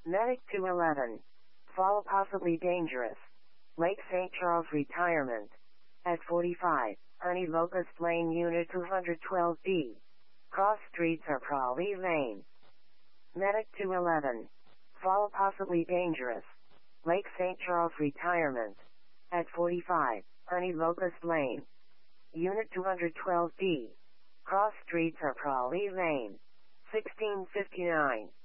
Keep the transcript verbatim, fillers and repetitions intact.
Medic two eleven. Fall possibly dangerous. Lake Saint Charles retirement. At forty-five, Ernie Locust Lane Unit two twelve D. Cross streets are Prawley Lane. Medic two eleven. Fall possibly dangerous. Lake Saint Charles retirement. At forty-five, Ernie Locust Lane. Unit two twelve D. Cross streets are Prawley Lane. sixteen fifty-nine.